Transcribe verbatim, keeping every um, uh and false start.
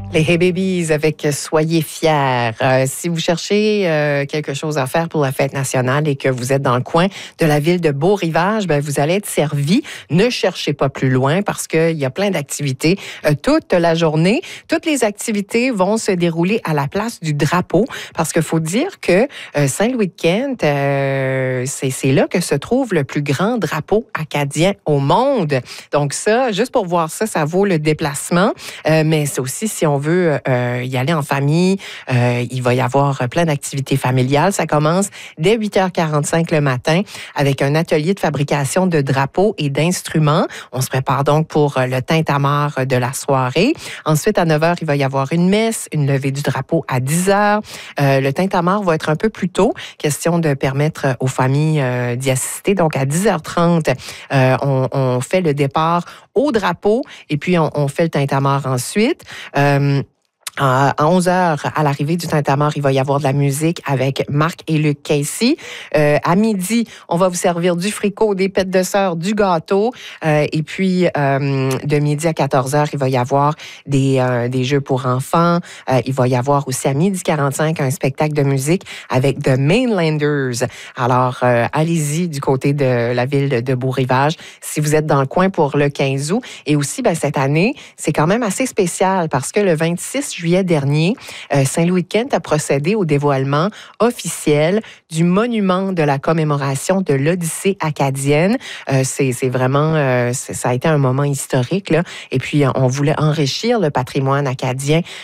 Les Hey Babies avec Soyez fiers. Euh, si vous cherchez euh, quelque chose à faire pour la fête nationale et que vous êtes dans le coin de la ville de Beau-Rivage, ben, vous allez être servi. Ne cherchez pas plus loin parce qu'il y a plein d'activités euh, toute la journée. Toutes les activités vont se dérouler à la place du drapeau parce qu'il faut dire que euh, Saint-Louis-de-Kent, euh, c'est, c'est là que se trouve le plus grand drapeau acadien au monde. Donc ça, juste pour voir ça, ça vaut le déplacement. Euh, mais c'est aussi si on veut euh, y aller en famille, euh, il va y avoir plein d'activités familiales. Ça commence dès huit heures quarante-cinq le matin avec un atelier de fabrication de drapeaux et d'instruments. On se prépare donc pour le tintamarre de la soirée. Ensuite, à neuf heures, il va y avoir une messe, une levée du drapeau à dix heures. Euh, le tintamarre va être un peu plus tôt, question de permettre aux familles euh, d'y assister. Donc, à dix heures trente, euh, on, on fait le départ au drapeau et puis on, on fait le tintamarre ensuite. Euh, À onze heures, à l'arrivée du tintamarre, il va y avoir de la musique avec Marc et Luc Casey. Euh, à midi, on va vous servir du fricot, des pêtes de sœur, du gâteau. Euh, et puis, euh, de midi à quatorze heures, il va y avoir des, euh, des jeux pour enfants. Euh, il va y avoir aussi à midi quarante-cinq un spectacle de musique avec The Mainlanders. Alors, euh, allez-y du côté de la ville de, de Beau-Rivage si vous êtes dans le coin pour le quinze août. Et aussi, ben, cette année, c'est quand même assez spécial parce que le vingt-six juillet dernier, euh, Saint-Louis-de-Kent a procédé au dévoilement officiel du monument de la commémoration de l'Odyssée acadienne. Euh, c'est, c'est vraiment, euh, c'est, ça a été un moment historique, là. Et puis, on voulait enrichir le patrimoine acadien